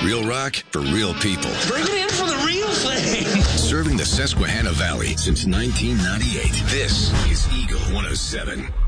Real rock for real people. Bring it in for the real thing. Serving the Susquehanna Valley since 1998. This is Eagle 107.